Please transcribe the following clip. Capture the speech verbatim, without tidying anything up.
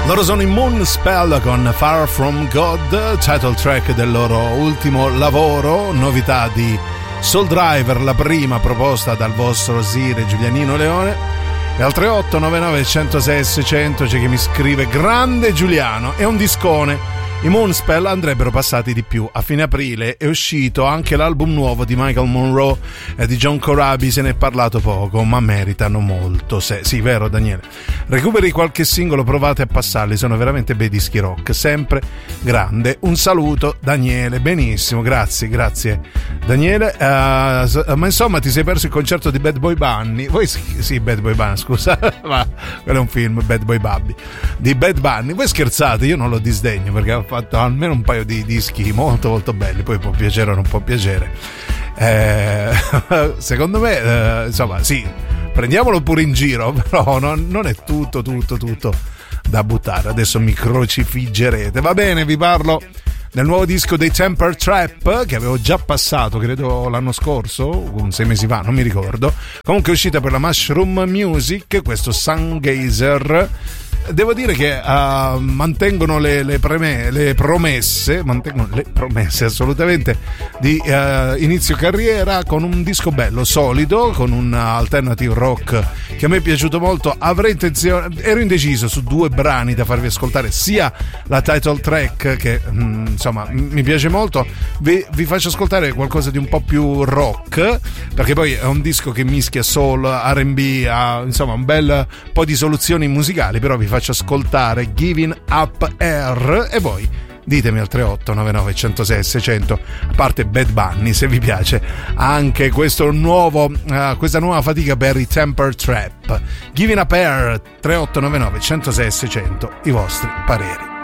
Loro sono i Moonspell con Far From God, title track del loro ultimo lavoro, novità di Soul Driver, la prima proposta dal vostro Sire Giulianino Leone. E al tre otto nove nove uno zero sei sei zero zero c'è chi mi scrive: grande Giuliano, è un discone. I Moonspell andrebbero passati di più. A fine aprile è uscito anche l'album nuovo di Michael Monroe e di John Corabi, se ne è parlato poco, ma meritano molto. Se... Sì, vero Daniele. Recuperi qualche singolo, provate a passarli, sono veramente bei dischi rock, sempre grande. Un saluto Daniele, benissimo, grazie, grazie Daniele. Uh, ma insomma ti sei perso il concerto di Bad Boy Bunny? Voi sì, sì Bad Boy Bunny, scusa, ma quello è un film, Bad Boy Bubby, di Bad Bunny. Voi scherzate, io non lo disdegno perché ha fatto almeno un paio di dischi molto molto belli, poi può piacere o non può piacere. Eh, secondo me, eh, insomma, sì, prendiamolo pure in giro, però non, non è tutto, tutto, tutto da buttare. Adesso mi crocifiggerete. Va bene, vi parlo del nuovo disco dei Temper Trap, che avevo già passato, credo l'anno scorso, sei mesi fa, non mi ricordo. Comunque è uscita per la Mushroom Music, questo Sungazer. Devo dire che uh, mantengono le, le, preme, le promesse, mantengono le promesse assolutamente di uh, inizio carriera, con un disco bello, solido, con un alternative rock che a me è piaciuto molto. Avrei intenzione, ero indeciso su due brani da farvi ascoltare, sia la title track che mh, insomma mi piace molto, vi, vi faccio ascoltare qualcosa di un po' più rock, perché poi è un disco che mischia soul, R and B, ha insomma un bel po' di soluzioni musicali, però vi faccio ascoltare Giving Up Air e voi ditemi al tre otto nove nove uno zero sei sei zero zero, a parte Bad Bunny, se vi piace anche questo nuovo, uh, questa nuova fatica per i Temper Trap. Giving Up Air, tre otto nove nove uno zero sei sei zero zero, i vostri pareri.